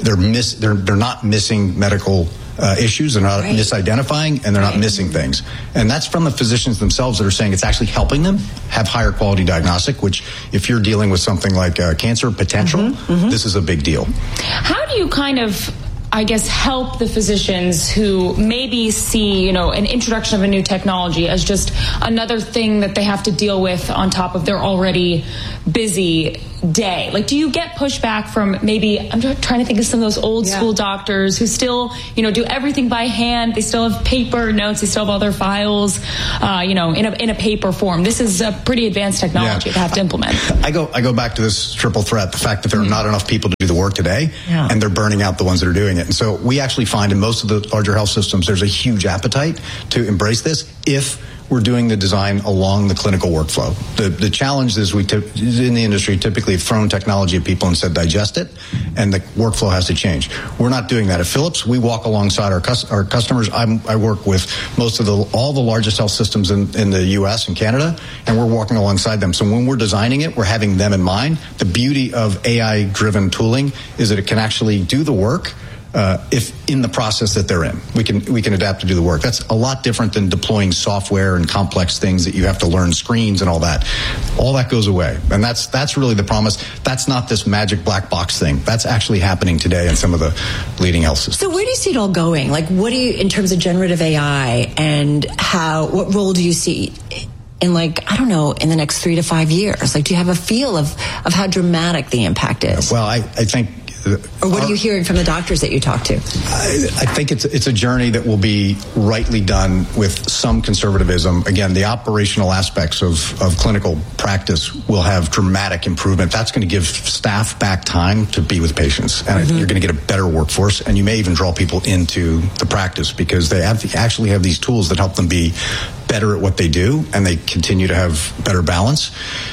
[SPEAKER 20] They're not missing medical issues, they're not misidentifying, and they're not missing things. And that's from the physicians themselves that are saying it's actually helping them have higher quality diagnostic, which if you're dealing with something like cancer potential, this is a big deal.
[SPEAKER 3] How do you kind of, I guess, help the physicians who maybe see, an introduction of a new technology as just another thing that they have to deal with on top of their already busy day? Like, do you get pushback from maybe, I'm trying to think of some of those old school doctors who still, do everything by hand. They still have paper notes. They still have all their files, in a paper form. This is a pretty advanced technology to have to implement.
[SPEAKER 20] I go back to this triple threat, the fact that there are not enough people to do the work today, and they're burning out the ones that are doing it. And so we actually find in most of the larger health systems, there's a huge appetite to embrace this if we're doing the design along the clinical workflow. The challenge is in the industry typically have thrown technology at people and said digest it, and the workflow has to change. We're not doing that. At Philips, we walk alongside our customers. I work with most of all the largest health systems in the U.S. and Canada, and we're walking alongside them. So when we're designing it, we're having them in mind. The beauty of AI-driven tooling is that it can actually do the work if in the process that they're in. We can adapt to do the work. That's a lot different than deploying software and complex things that you have to learn screens and all that. All that goes away. And that's really the promise. That's not this magic black box thing. That's actually happening today in some of the leading health systems.
[SPEAKER 2] So where do you see it all going? Like, what do you, in terms of generative AI, and what role do you see in, in the next 3 to 5 years? Like, do you have a feel of how dramatic the impact is?
[SPEAKER 20] Well, I think...
[SPEAKER 2] Or what are you hearing from the doctors that you talk to?
[SPEAKER 20] I think it's a journey that will be rightly done with some conservatism. Again, the operational aspects of clinical practice will have dramatic improvement. That's going to give staff back time to be with patients. And I think you're going to get a better workforce. And you may even draw people into the practice because they actually have these tools that help them be better at what they do, and they continue to have better balance.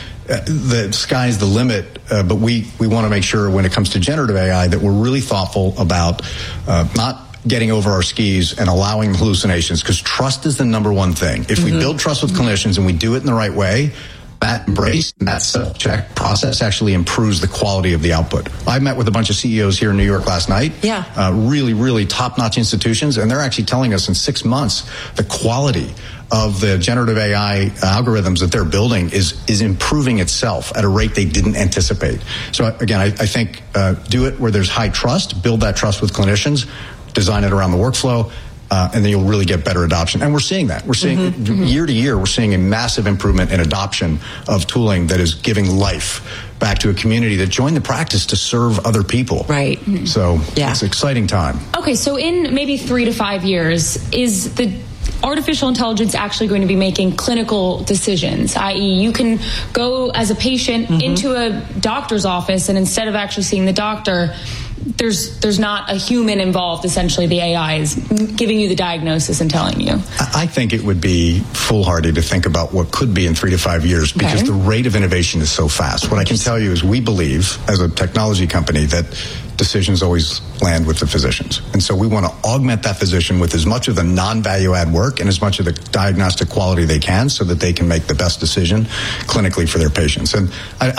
[SPEAKER 20] The sky's the limit, but we want to make sure when it comes to generative AI that we're really thoughtful about not getting over our skis and allowing hallucinations, because trust is the number one thing. If we build trust with clinicians and we do it in the right way, that embrace and that self-check process actually improves the quality of the output. I met with a bunch of CEOs here in New York last night. Really, really top-notch institutions, and they're actually telling us in 6 months the quality of the generative AI algorithms that they're building is improving itself at a rate they didn't anticipate. So again, I think do it where there's high trust, build that trust with clinicians, design it around the workflow, and then you'll really get better adoption. And we're seeing that. We're seeing year to year, we're seeing a massive improvement in adoption of tooling that is giving life back to a community that joined the practice to serve other people.
[SPEAKER 2] Right.
[SPEAKER 20] So it's an exciting time.
[SPEAKER 3] Okay, so in maybe 3 to 5 years, is the artificial intelligence actually going to be making clinical decisions, i.e. you can go as a patient into a doctor's office, and instead of actually seeing the doctor, there's not a human involved. Essentially, the AI is giving you the diagnosis and telling you.
[SPEAKER 20] I think it would be foolhardy to think about what could be in 3 to 5 years because the rate of innovation is so fast. What I can tell you is we believe, as a technology company, that decisions always land with the physicians. And so we want to augment that physician with as much of the non-value add work and as much of the diagnostic quality they can so that they can make the best decision clinically for their patients. And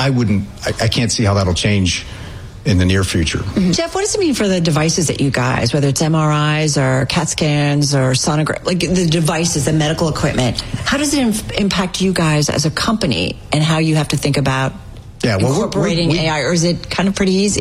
[SPEAKER 20] I can't see how that'll change in the near future.
[SPEAKER 2] Jeff, what does it mean for the devices that you guys, whether it's MRIs or CAT scans or sonogram, like the devices, the medical equipment, how does it impact you guys as a company and how you have to think about incorporating AI, or is it kind of pretty easy?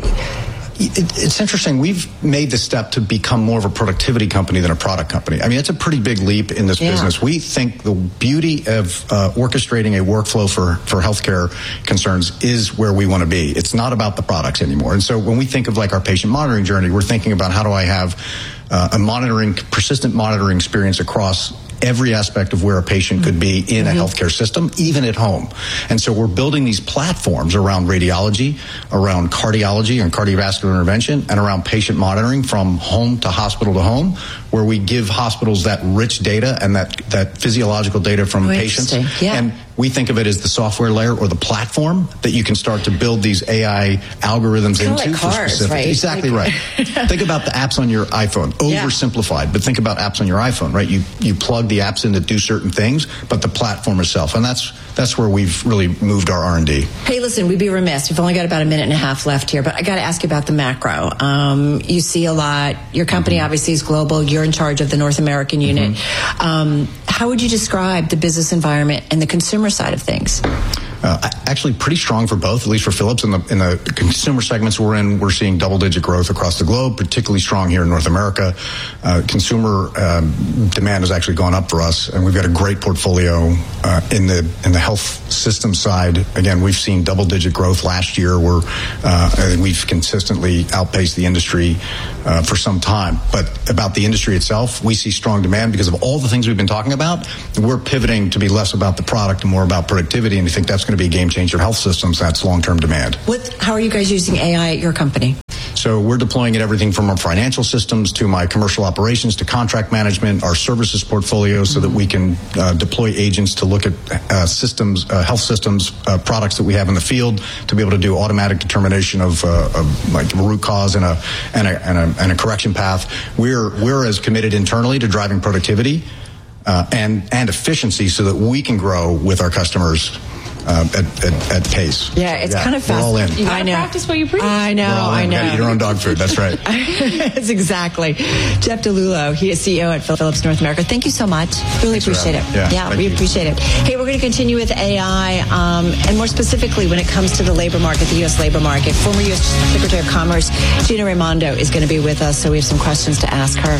[SPEAKER 20] It's interesting. We've made the step to become more of a productivity company than a product company. I mean, it's a pretty big leap in this business. We think the beauty of orchestrating a workflow for healthcare concerns is where we want to be. It's not about the products anymore. And so when we think of like our patient monitoring journey, we're thinking about how do I have a persistent monitoring experience across every aspect of where a patient could be in a healthcare system, even at home. And so we're building these platforms around radiology, around cardiology and cardiovascular intervention, and around patient monitoring from home to hospital to home, where we give hospitals that rich data and that physiological data from patients.
[SPEAKER 2] Yeah.
[SPEAKER 20] And we think of it as the software layer or the platform that you can start to build these AI algorithms into
[SPEAKER 2] like cars,
[SPEAKER 20] for specific.
[SPEAKER 2] right?
[SPEAKER 20] Exactly right. Think about the apps on your iPhone. Oversimplified, but think about apps on your iPhone, right? You plug the apps in that do certain things, but the platform itself, and that's where we've really moved our R&D.
[SPEAKER 2] Hey, listen, we'd be remiss. We've only got about a minute and a half left here, but I got to ask you about the macro. You see a lot. Your company obviously is global. You're in charge of the North American unit. How would you describe the business environment and the consumer side of things?
[SPEAKER 20] Actually pretty strong for both, at least for Philips. In the consumer segments we're in, we're seeing double-digit growth across the globe, particularly strong here in North America. Consumer demand has actually gone up for us, and we've got a great portfolio in the health system side. Again, we've seen double-digit growth last year. We've consistently outpaced the industry for some time. But about the industry itself, we see strong demand because of all the things we've been talking about. We're pivoting to be less about the product and more about productivity, and we think that's going to be a game changer. Health systems, that's long-term demand.
[SPEAKER 2] How are you guys using AI at your company?
[SPEAKER 20] So we're deploying it everything from our financial systems to my commercial operations to contract management, our services portfolio, so that we can deploy agents to look at systems, health systems, products that we have in the field to be able to do automatic determination of like a root cause and a correction path. We're as committed internally to driving productivity and efficiency so that we can grow with our customers at pace.
[SPEAKER 2] Yeah, it's kind of fast.
[SPEAKER 20] We're all in.
[SPEAKER 3] You gotta practice what you preach.
[SPEAKER 2] I know.
[SPEAKER 20] You gotta eat your own dog food. That's right.
[SPEAKER 2] That's exactly. Jeff DeLulo, he is CEO at Philips North America. Thank you so much. Really appreciate it.
[SPEAKER 20] Yeah,
[SPEAKER 2] we appreciate it. Hey, we're going to continue with AI, and more specifically when it comes to the labor market, the U.S. labor market. Former U.S. Secretary of Commerce Gina Raimondo is going to be with us, so we have some questions to ask her.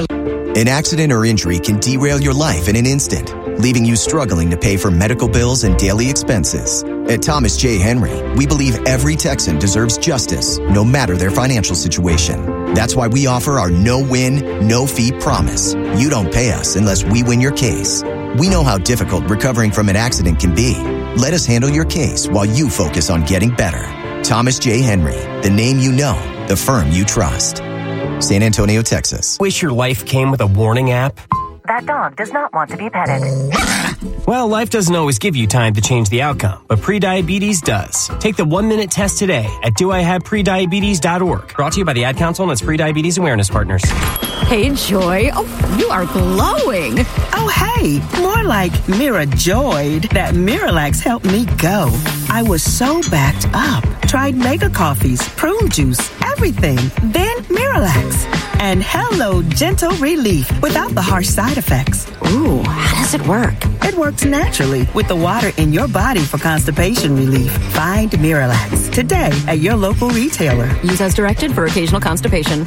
[SPEAKER 21] An accident or injury can derail your life in an instant, leaving you struggling to pay for medical bills and daily expenses. At Thomas J. Henry, we believe every Texan deserves justice, no matter their financial situation. That's why we offer our no-win, no-fee promise. You don't pay us unless we win your case. We know how difficult recovering from an accident can be. Let us handle your case while you focus on getting better. Thomas J. Henry, the name you know, the firm you trust. San Antonio, Texas.
[SPEAKER 22] Wish your life came with a warning app?
[SPEAKER 23] That dog does not want to be petted.
[SPEAKER 22] Well, life doesn't always give you time to change the outcome, but prediabetes does. Take the 1-minute test today at doihaveprediabetes.org. Brought to you by the Ad Council and its Prediabetes Awareness Partners.
[SPEAKER 24] Hey, Joy. Oh, you are glowing.
[SPEAKER 25] Oh, hey. More like Mirajoyed. That Miralax helped me go. I was so backed up. Tried mega coffees, prune juice, everything. Then Miralax. And hello, gentle relief without the harsh side effects.
[SPEAKER 24] Ooh, how does it work?
[SPEAKER 25] It works naturally with the water in your body for constipation relief. Find Miralax today at your local retailer.
[SPEAKER 24] Use as directed for occasional constipation.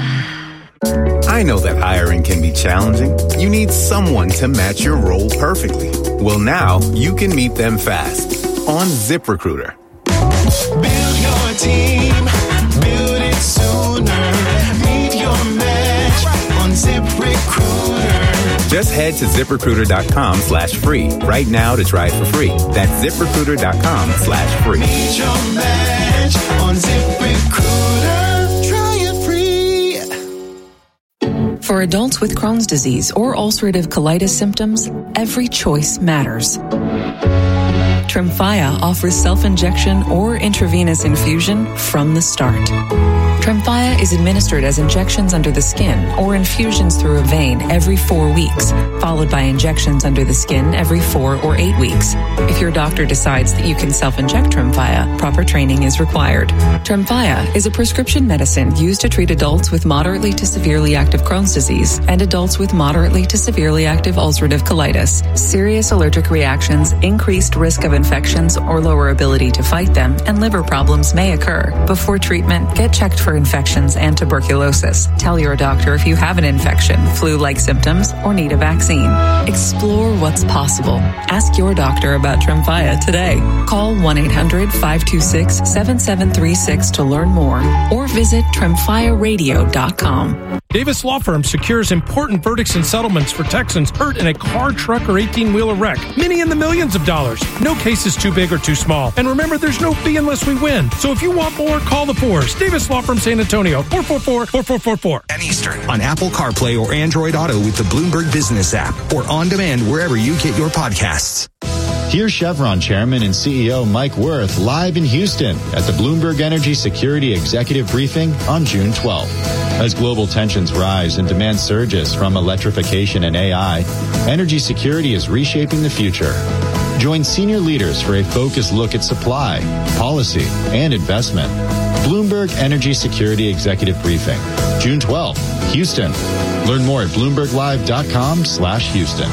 [SPEAKER 26] I know that hiring can be challenging. You need someone to match your role perfectly. Well, now you can meet them fast on ZipRecruiter.
[SPEAKER 16] Build your team, build it sooner. Meet your match on ZipRecruiter.
[SPEAKER 26] Just head to ZipRecruiter.com/free right now to try it for free. That's ZipRecruiter.com/free.
[SPEAKER 16] Meet your match on ZipRecruiter. Try it free.
[SPEAKER 27] For adults with Crohn's disease or ulcerative colitis symptoms, every choice matters. Tremfya offers self-injection or intravenous infusion from the start. Tremfya is administered as injections under the skin or infusions through a vein every 4 weeks, followed by injections under the skin every 4 or 8 weeks. If your doctor decides that you can self-inject Tremfya, proper training is required. Tremfya is a prescription medicine used to treat adults with moderately to severely active Crohn's disease and adults with moderately to severely active ulcerative colitis. Serious allergic reactions, increased risk of infections or lower ability to fight them, and liver problems may occur. Before treatment, get checked for infections and tuberculosis. Tell your doctor if you have an infection, flu-like symptoms, or need a vaccine. Explore what's possible. Ask your doctor about Tremfya today. Call 1-800-526-7736 to learn more or visit TremfyaRadio.com.
[SPEAKER 1] Davis Law Firm secures important verdicts and settlements for Texans hurt in a car, truck, or 18-wheeler wreck. Many in the millions of dollars. No case is too big or too small. And remember, there's no fee unless we win. So if you want more, call the Fours. Davis Law Firm San Antonio, 444-4444.
[SPEAKER 5] And Eastern on Apple CarPlay or Android Auto with the Bloomberg Business app or on demand wherever you get your podcasts.
[SPEAKER 6] Here's Chevron Chairman and CEO Mike Wirth live in Houston at the Bloomberg Energy Security Executive Briefing on June 12th. As global tensions rise and demand surges from electrification and AI, energy security is reshaping the future. Join senior leaders for a focused look at supply, policy, and investment. Bloomberg Energy Security Executive Briefing, June 12th, Houston. Learn more at BloombergLive.com/Houston.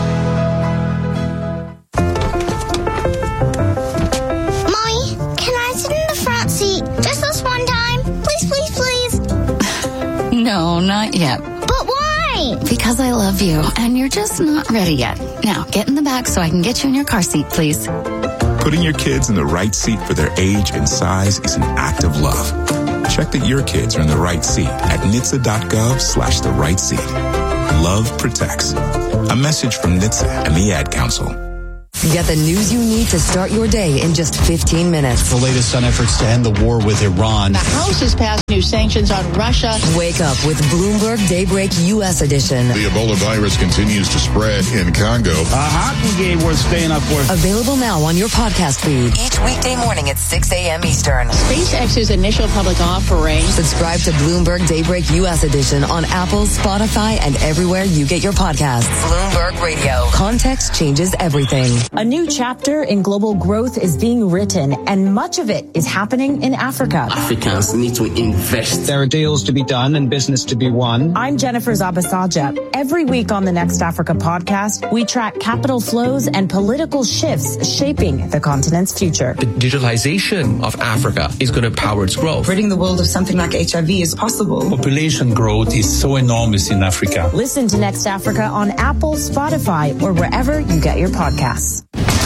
[SPEAKER 7] No, not yet.
[SPEAKER 8] But why?
[SPEAKER 7] Because I love you, and you're just not ready yet. Now, get in the back so I can get you in your car seat, please.
[SPEAKER 9] Putting your kids in the right seat for their age and size is an act of love. Check that your kids are in the right seat at NHTSA.gov/the right seat. Love protects. A message from NHTSA and the Ad Council.
[SPEAKER 10] Get the news you need to start your day in just 15 minutes.
[SPEAKER 28] The latest on efforts to end the war with Iran.
[SPEAKER 29] The House has passed new sanctions on Russia.
[SPEAKER 10] Wake up with Bloomberg Daybreak U.S. edition.
[SPEAKER 30] The Ebola virus continues to spread in Congo.
[SPEAKER 31] A hockey game worth staying up for.
[SPEAKER 10] Available now on your podcast feed. Each weekday morning at 6 a.m. Eastern.
[SPEAKER 29] SpaceX's initial public offering.
[SPEAKER 10] Subscribe to Bloomberg Daybreak U.S. edition on Apple, Spotify, and everywhere you get your podcasts. Bloomberg Radio. Context changes everything.
[SPEAKER 32] A new chapter in global growth is being written, and much of it is happening in Africa.
[SPEAKER 33] Africans need to invest.
[SPEAKER 34] There are deals to be done and business to be won.
[SPEAKER 32] I'm Jennifer Zabasaja. Every week on the Next Africa podcast, we track capital flows and political shifts shaping the continent's future.
[SPEAKER 35] The digitalization of Africa is going to power its growth.
[SPEAKER 36] Ridding the world of something like HIV is possible.
[SPEAKER 37] Population growth is so enormous in Africa.
[SPEAKER 32] Listen to Next Africa on Apple, Spotify, or wherever you get your podcasts.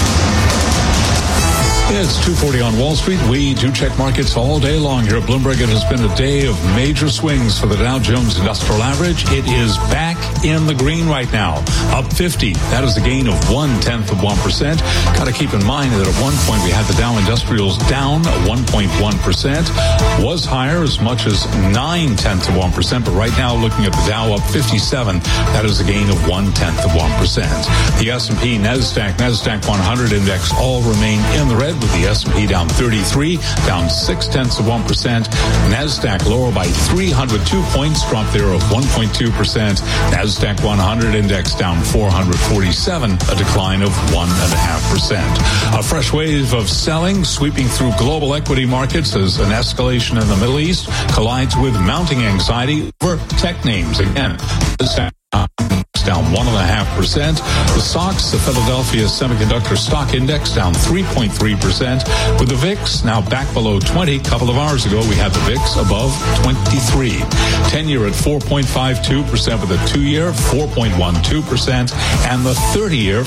[SPEAKER 4] It's 2:40 on Wall Street. We do check markets all day long here at Bloomberg. It has been a day of major swings for the Dow Jones Industrial Average. It is back in the green right now, up 50. That is a gain of 0.1%. Got to keep in mind that at one point we had the Dow Industrials down 1.1%. Was higher as much as 0.9%, but right now looking at the Dow up 57. That is a gain of 0.1%. The S&P, NASDAQ 100 index all remain in the red, with the S&P down 33, down 0.6%. NASDAQ lower by 302 points, drop there of 1.2%. NASDAQ 100 index down 447, a decline of 1.5%. A fresh wave of selling sweeping through global equity markets as an escalation in the Middle East collides with mounting anxiety over tech names. Again, down 1.5%. The SOX, the Philadelphia Semiconductor Stock Index, down 3.3%. With the VIX now back below 20. A couple of hours ago, we had the VIX above 23. 10-year at 4.52%, with the 2-year 4.12%, and the 30-year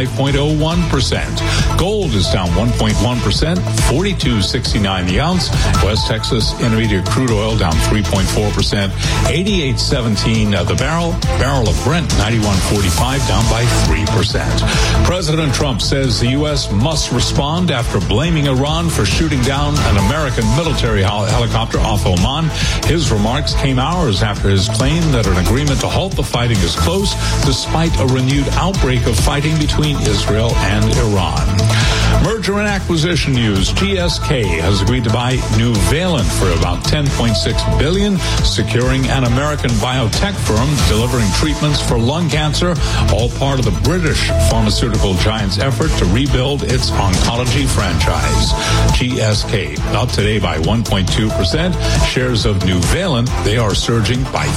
[SPEAKER 4] 5.01%. Gold is down 1.1%, $42.69 the ounce. West Texas Intermediate crude oil down 3.4%, $88.17 the barrel. Barrel of Brent 91.45, down by 3%. President Trump says the U.S. must respond after blaming Iran for shooting down an American military helicopter off Oman. His remarks came hours after his claim that an agreement to halt the fighting is close, despite a renewed outbreak of fighting between Israel and Iran. Merger and acquisition news. GSK has agreed to buy Nuvalent for about $10.6 billion, securing an American biotech firm delivering treatments for lung cancer, all part of the British pharmaceutical giant's effort to rebuild its oncology franchise. GSK up today by 1.2%. Shares of Nuvalent, they are surging by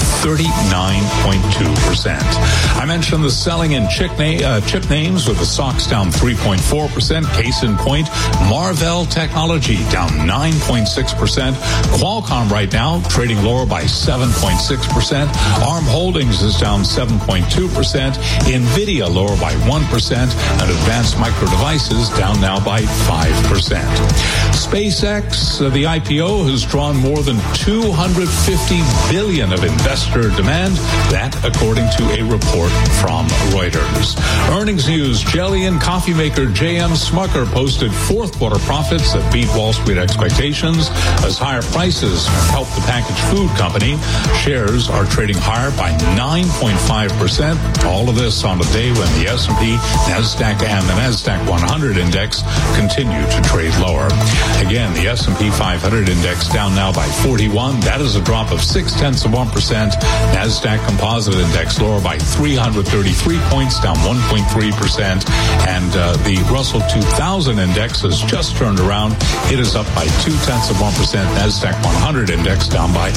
[SPEAKER 4] 39.2%. I mentioned the selling in chip names with the SOX down 3.4%. Case in point, Marvell Technology down 9.6%. Qualcomm right now trading lower by 7.6%. ARM Holdings is down 7.2%. NVIDIA lower by 1%. And Advanced Micro Devices down now by 5%. SpaceX, the IPO, has drawn more than $250 billion of investor demand. That, according to a report from Reuters. Earnings news, jelly and coffee maker J.M. Smucker posted fourth quarter profits that beat Wall Street expectations as higher prices helped the packaged food company. Shares are trading higher by 9.5%. All of this on a day when the S&P, NASDAQ, and the NASDAQ 100 index continue to trade lower. Again, the S&P 500 index down now by 41. That is a drop of 0.6%. NASDAQ Composite Index lower by 333 points, down 1.3%. And the Russell 2000 Index has just turned around. It is up by 0.2%. NASDAQ 100 Index down by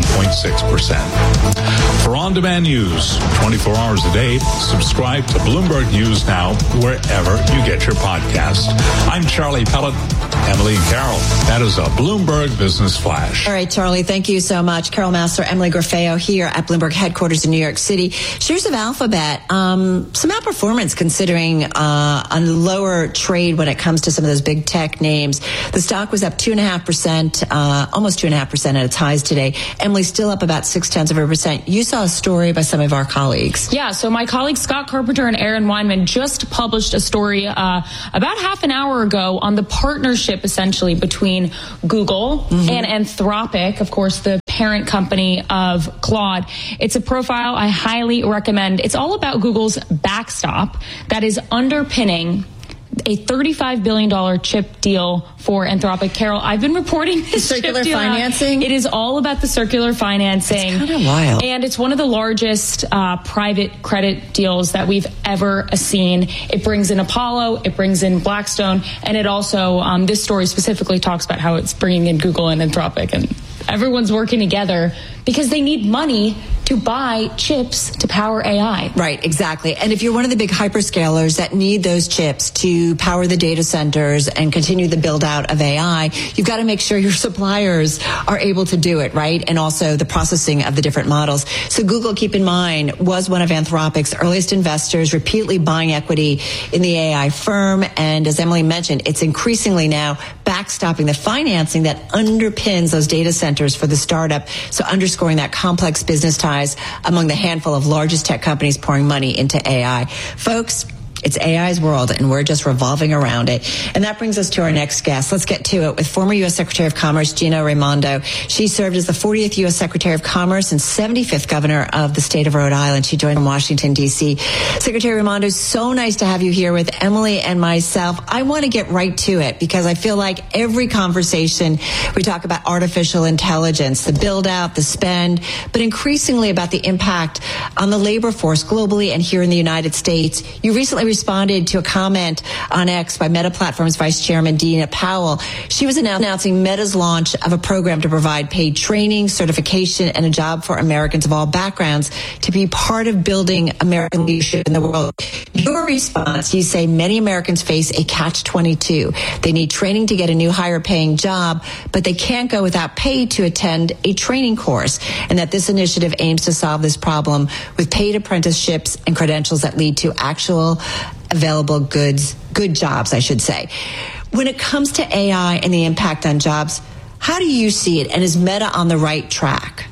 [SPEAKER 4] 1.6%. For on-demand news, 24 hours a day, subscribe to Bloomberg News Now wherever you get your podcast. I'm Charlie Pellet. Emily and Carol, that is a Bloomberg Business Flash.
[SPEAKER 2] All right, Charlie, thank you so much. Carol Massler, Emily Grafeo here at Bloomberg headquarters in New York City. Shares of Alphabet, some outperformance considering a lower trade when it comes to some of those big tech names. The stock was up 2.5%, almost 2.5% at its highs today. Emily, still up about 0.6%. You saw a story by some of our colleagues.
[SPEAKER 3] Yeah, so my colleagues Scott Carpenter and Aaron Weinman just published a story about half an hour ago on the partnership essentially between Google and Anthropic, of course, the parent company of Claude. It's a profile I highly recommend. It's all about Google's backstop that is underpinning a $35 billion chip deal for Anthropic. Carol, I've been reporting this
[SPEAKER 2] circular financing.
[SPEAKER 3] It is all about the circular financing.
[SPEAKER 2] It's kind of wild.
[SPEAKER 3] And it's one of the largest private credit deals that we've ever seen. It brings in Apollo, it brings in Blackstone, and it also, this story specifically talks about how it's bringing in Google and Anthropic, and everyone's working together because they need money to buy chips to power AI.
[SPEAKER 2] Right, exactly. And if you're one of the big hyperscalers that need those chips to power the data centers and continue the build out of AI, you've got to make sure your suppliers are able to do it, right? And also the processing of the different models. So Google, keep in mind, was one of Anthropic's earliest investors, repeatedly buying equity in the AI firm. And as Emily mentioned, it's increasingly now backstopping the financing that underpins those data centers for the startup. So underscoring that complex business ties among the handful of largest tech companies pouring money into AI. Folks, it's AI's world, and we're just revolving around it. And that brings us to our next guest. Let's get to it with former U.S. Secretary of Commerce, Gina Raimondo. She served as the 40th U.S. Secretary of Commerce and 75th Governor of the state of Rhode Island. She joined from Washington, D.C. Secretary Raimondo, so nice to have you here with Emily and myself. I want to get right to it because I feel like every conversation we talk about artificial intelligence, the build out, the spend, but increasingly about the impact on the labor force globally and here in the United States. You recently responded to a comment on X by Meta Platforms Vice Chairman Dina Powell. She was announcing Meta's launch of a program to provide paid training, certification, and a job for Americans of all backgrounds to be part of building American leadership in the world. Your response, you say many Americans face a catch-22. They need training to get a new higher paying job, but they can't go without pay to attend a training course, and that this initiative aims to solve this problem with paid apprenticeships and credentials that lead to actual available good jobs, I should say. When it comes to AI and the impact on jobs, how do you see it? And is Meta on the right track?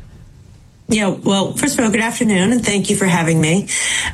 [SPEAKER 8] Yeah, well, first of all, good afternoon, and thank you for having me.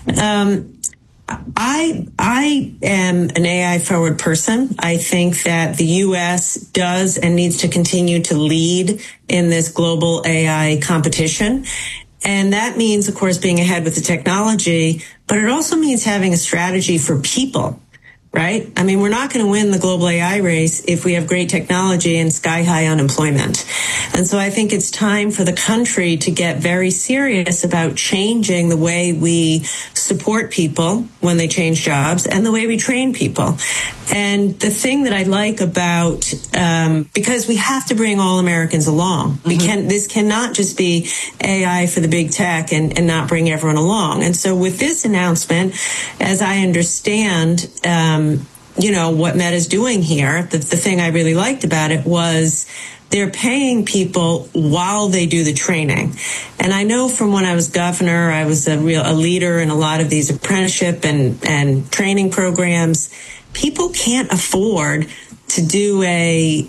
[SPEAKER 8] I am an AI forward person. I think that the U.S. does and needs to continue to lead in this global AI competition. And that means, of course, being ahead with the technology, but it also means having a strategy for people, right? I mean, we're not going to win the global AI race if we have great technology and sky-high unemployment. And so I think it's time for the country to get very serious about changing the way we support people when they change jobs and the way we train people. And the thing that I like about, because we have to bring all Americans along. This cannot just be AI for the big tech and not bring everyone along. And so with this announcement, as I understand, what Meta's doing here, the thing I really liked about it was they're paying people while they do the training. And I know from when I was governor, I was a leader in a lot of these apprenticeship and training programs. People can't afford to do a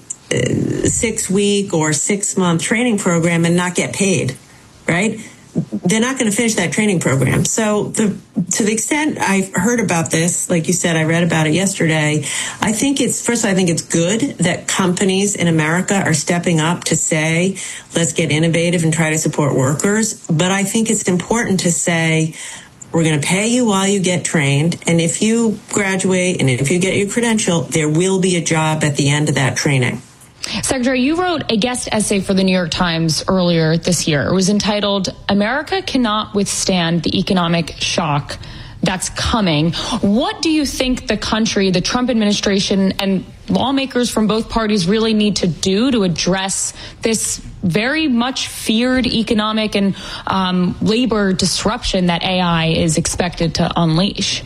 [SPEAKER 8] 6-week or 6-month training program and not get paid, right? They're not going to finish that training program. So to the extent I've heard about this, like you said, I read about it yesterday. I think it's good that companies in America are stepping up to say, let's get innovative and try to support workers. But I think it's important to say, we're going to pay you while you get trained. And if you graduate and if you get your credential, there will be a job at the end of that training.
[SPEAKER 3] Secretary, you wrote a guest essay for the New York Times earlier this year. It was entitled, "America Cannot Withstand the Economic Shock That's Coming." What do you think the country, the Trump administration, and lawmakers from both parties really need to do to address this very much feared economic and labor disruption that AI is expected to unleash?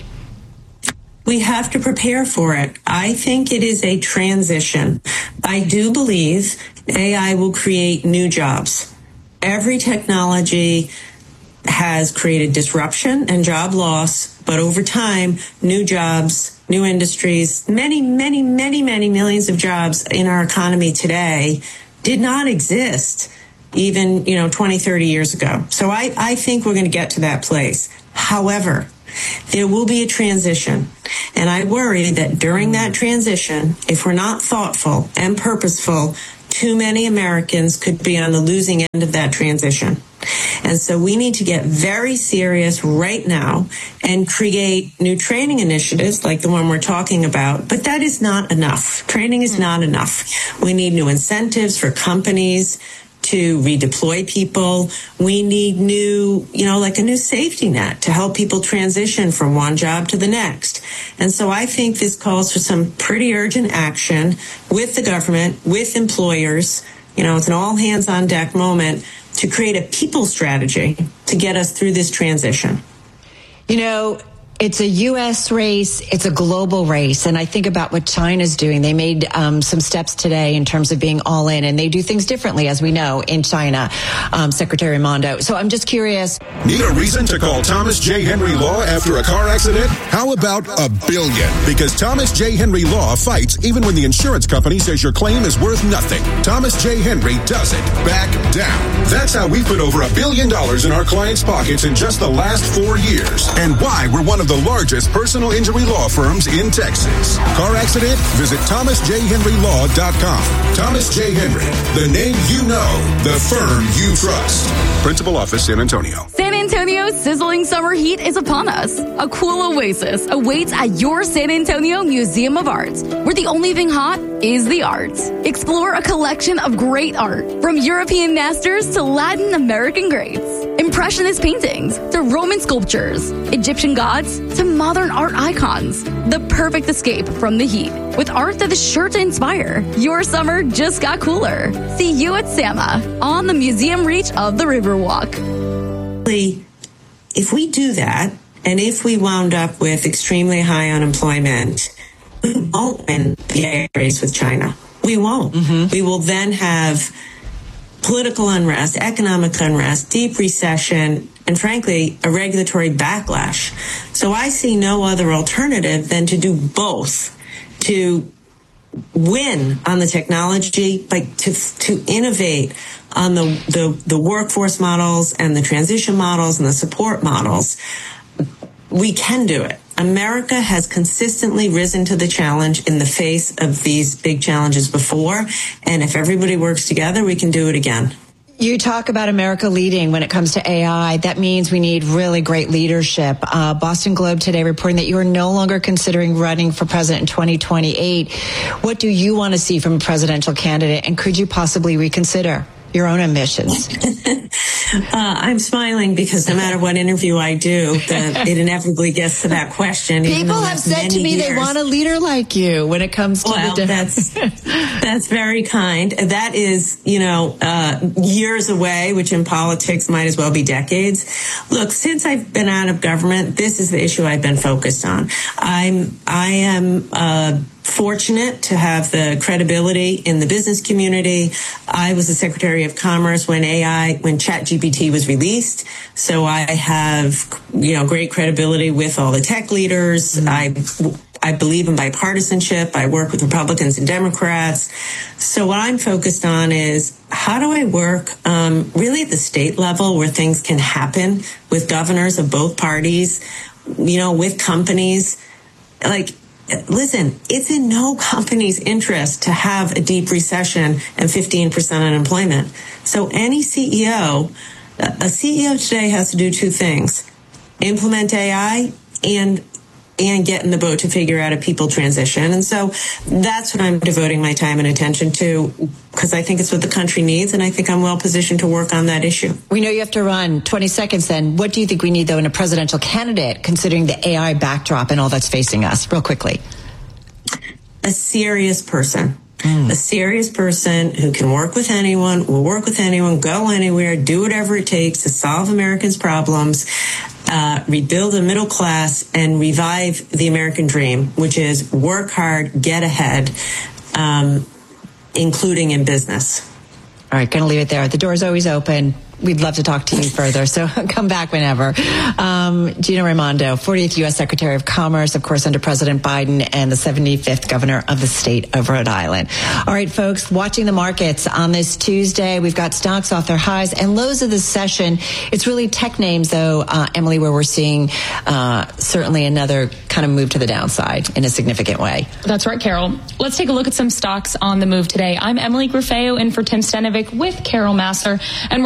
[SPEAKER 8] We have to prepare for it. I think it is a transition. I do believe AI will create new jobs. Every technology has created disruption and job loss, but over time, new jobs, new industries, many millions of jobs in our economy today did not exist even, 20, 30 years ago. So I think we're going to get to that place. However, there will be a transition. And I worry that during that transition, if we're not thoughtful and purposeful, too many Americans could be on the losing end of that transition. And so we need to get very serious right now and create new training initiatives like the one we're talking about. But that is not enough. Training is not enough. We need new incentives for companies to redeploy people. We need new, like a new safety net to help people transition from one job to the next. And so I think this calls for some pretty urgent action with the government, with employers. It's an all hands on deck moment to create a people strategy to get us through this transition.
[SPEAKER 2] It's a U.S. race. It's a global race. And I think about what China's doing. They made some steps today in terms of being all in, and they do things differently, as we know, in China, Secretary Raimondo. So I'm just curious.
[SPEAKER 11] Need a reason to call Thomas J. Henry Law after a car accident? How about $1 billion? Because Thomas J. Henry Law fights even when the insurance company says your claim is worth nothing. Thomas J. Henry doesn't back down. That's how we put over $1 billion in our clients' pockets in just the last 4 years. And why we're one of the largest personal injury law firms in Texas. Car accident? Visit thomasjhenrylaw.com. Thomas J. Henry, the name you know, the firm you trust. Principal office, San Antonio.
[SPEAKER 12] San Antonio's sizzling summer heat is upon us. A cool oasis awaits at your San Antonio Museum of Art, where the only thing hot is the art. Explore a collection of great art, from European masters to Latin American greats, Impressionist paintings to Roman sculptures, Egyptian gods to modern art icons. The perfect escape from the heat with art that is sure to inspire. Your summer just got cooler. See you at SAMA on the museum reach of the Riverwalk.
[SPEAKER 8] If we do that, and if we wound up with extremely high unemployment, we won't win the AI race with China. We won't. Mm-hmm. We will then have political unrest, economic unrest, deep recession, and frankly, a regulatory backlash. So I see no other alternative than to do both, to win on the technology, but to innovate on the workforce models and the transition models and the support models. We can do it. America has consistently risen to the challenge in the face of these big challenges before. And if everybody works together, we can do it again.
[SPEAKER 2] You talk about America leading when it comes to AI. That means we need really great leadership. Boston Globe today reporting that you are no longer considering running for president in 2028. What do you want to see from a presidential candidate, and could you possibly reconsider? your own ambitions?
[SPEAKER 8] I'm smiling because no matter what interview I do, it inevitably gets to that question.
[SPEAKER 2] People have said to me they want a leader like you when it comes to
[SPEAKER 8] that's very kind. That is, years away, which in politics might as well be decades. Look, since I've been out of government, this is the issue I've been focused on. I am fortunate to have the credibility in the business community. I was the Secretary of Commerce when ChatGPT was released. So I have, great credibility with all the tech leaders.
[SPEAKER 2] Mm-hmm.
[SPEAKER 8] I believe in bipartisanship. I work with Republicans and Democrats. So what I'm focused on is how do I work really at the state level where things can happen with governors of both parties, with companies. Listen, it's in no company's interest to have a deep recession and 15% unemployment. So any CEO, a CEO today has to do two things: implement AI and get in the boat to figure out a people transition. And so that's what I'm devoting my time and attention to, because I think it's what the country needs, and I think I'm well positioned to work on that issue.
[SPEAKER 2] We know you have to run. 20 seconds then. What do you think we need, though, in a presidential candidate, considering the AI backdrop and all that's facing us? Real quickly.
[SPEAKER 8] A serious person. A serious person who can work with anyone, will work with anyone, go anywhere, do whatever it takes to solve Americans' problems, rebuild the middle class, and revive the American dream, which is work hard, get ahead, including in business.
[SPEAKER 2] All right, going to leave it there. The door's always open. We'd love to talk to you further, so come back whenever. Gina Raimondo, 40th U.S. Secretary of Commerce, of course, under President Biden, and the 75th governor of the state of Rhode Island. All right, folks, watching the markets on this Tuesday, we've got stocks off their highs and lows of the session. It's really tech names, though, Emily, where we're seeing certainly another kind of move to the downside in a significant way.
[SPEAKER 3] That's right, Carol. Let's take a look at some stocks on the move today. I'm Emily Griffeo in for Tim Stenovic with Carol Massar, and we're